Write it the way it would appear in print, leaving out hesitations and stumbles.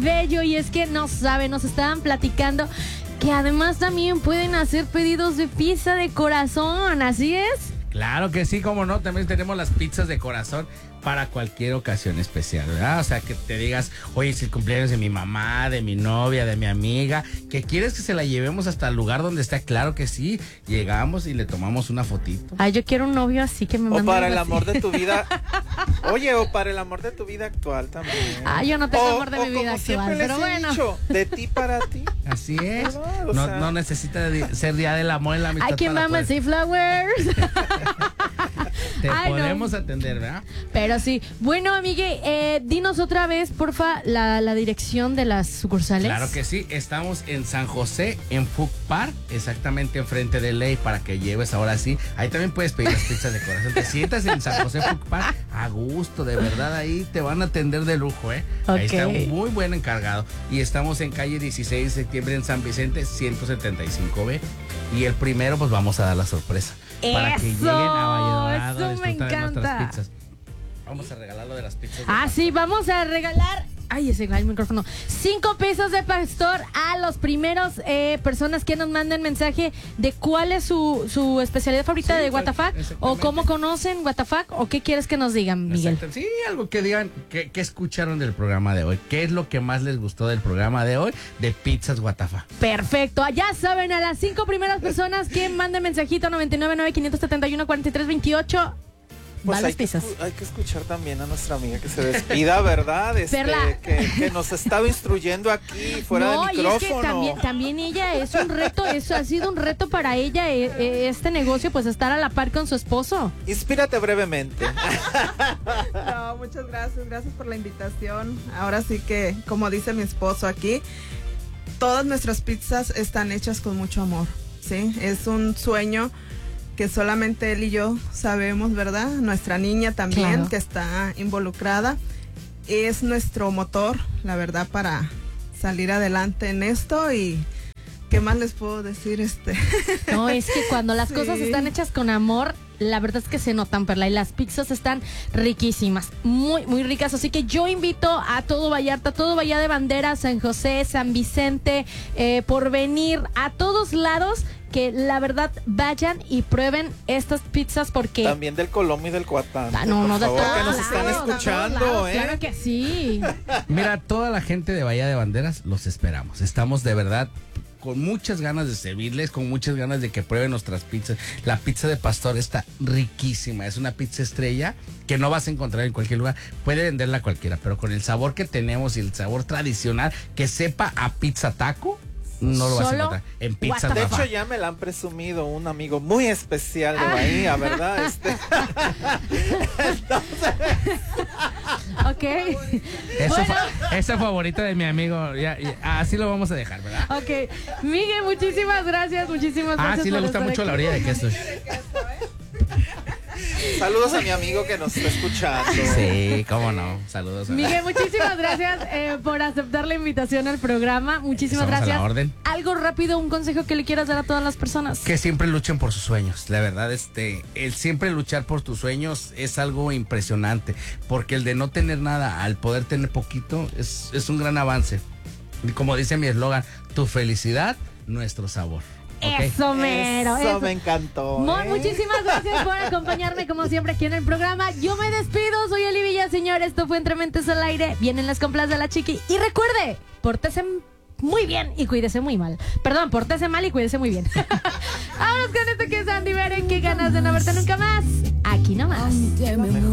bello. Y es que no saben, nos estaban platicando que además también pueden hacer pedidos de pizza de corazón, ¿así es? Claro que sí, cómo no, también tenemos las pizzas de corazón para cualquier ocasión especial, ¿verdad? O sea, que te digas, oye, es el cumpleaños de mi mamá, de mi novia, de mi amiga, que quieres que se la llevemos hasta el lugar donde está, claro que sí, llegamos y le tomamos una fotito. Ay, yo quiero un novio así que me mande. O para el amor de tu vida. Oye, o para el amor de tu vida actual también. Ay, yo no tengo amor de mi vida actual, pero bueno. Dicho, de ti para ti. Así es. O sea, No necesita ser día del amor en la amistad. I can buy my flowers. Te Ay, podemos no. atender, ¿verdad? Pero sí. Bueno, amigue, dinos otra vez, porfa, la dirección de las sucursales. Claro que sí. Estamos en San José, en Food Park, exactamente enfrente de Ley, para que lleves ahora sí. Ahí también puedes pedir las pizzas de corazón. Te sientas en San José Food Park a gusto, de verdad. Ahí te van a atender de lujo, ¿eh? Okay. Ahí está un muy buen encargado. Y estamos en calle 16 de septiembre en San Vicente, 175B. Y el primero, pues vamos a dar la sorpresa. Para que lleguen a Valle Dorado, eso me disfrutar de encanta. nuestras pizzas. Vamos a regalar lo de las pizzas. Sí, vamos a regalar. Ay, ese el micrófono. 5 piezas de pastor a los primeros personas que nos manden mensaje de cuál es su especialidad favorita de WTF, o cómo conocen WTF, o qué quieres que nos digan, Miguel. Sí, algo que digan, que escucharon del programa de hoy, qué es lo que más les gustó del programa de hoy de Pizzas WTF. Perfecto, ya saben, a las 5 primeras personas que manden mensajito a 999-571-4328. Pues hay que escuchar también a nuestra amiga que se despida, ¿verdad? Que nos estaba instruyendo aquí fuera de micrófono. Y es que también ella es un reto, eso ha sido un reto para ella, este negocio, pues estar a la par con su esposo. Inspírate brevemente. No, muchas gracias por la invitación. Ahora sí que, como dice mi esposo aquí, todas nuestras pizzas están hechas con mucho amor, ¿sí? Es un sueño que solamente él y yo sabemos, ¿verdad? Nuestra niña también, claro, que está involucrada. Es nuestro motor, la verdad, para salir adelante en esto. Y ¿qué más les puedo decir? No, es que cuando las cosas están hechas con amor, la verdad es que se notan, Perla, y las pizzas están riquísimas, muy, muy ricas. Así que yo invito a todo Vallarta, todo Bahía de Banderas, San José, San Vicente, Porvenir, a todos lados, que la verdad vayan y prueben estas pizzas, porque también del Colombo y del Coatán. No, de favor, todos que nos están escuchando, Claro que sí. Mira, toda la gente de Bahía de Banderas los esperamos. Estamos de verdad con muchas ganas de servirles, con muchas ganas de que prueben nuestras pizzas. La pizza de pastor está riquísima, es una pizza estrella que no vas a encontrar en cualquier lugar. Puede venderla cualquiera, pero con el sabor que tenemos y el sabor tradicional, que sepa a pizza taco, no lo vas a encontrar en Pizza De Tafa. hecho, ya me la han presumido un amigo muy especial de Bahía, ¿verdad? Entonces... Ok. Esa favorita de mi amigo, así lo vamos a dejar, ¿verdad? Ok. Miguel, muchísimas gracias. Sí, le gusta mucho la orilla de queso. Saludos a mi amigo que nos está escuchando. Sí, cómo no. Saludos. Miguel, muchísimas gracias por aceptar la invitación al programa. Muchísimas gracias. A la orden. Algo rápido, un consejo que le quieras dar a todas las personas. Que siempre luchen por sus sueños. La verdad, el siempre luchar por tus sueños es algo impresionante. Porque el de no tener nada al poder tener poquito es un gran avance. Y como dice mi eslogan, tu felicidad, nuestro sabor. Okay. Eso mero. Eso me encantó. Muchísimas gracias por acompañarme como siempre aquí en el programa. Yo me despido, soy Eli Villaseñor. Esto fue Entre Mentes al Aire. Vienen las compras de la Chiqui. Y recuerde, pórtese muy bien y cuídese muy mal. Perdón, pórtese mal y cuídese muy bien. Vámonos con esto que es Andy Beren. Qué ganas de no verte nunca más. Aquí nomás.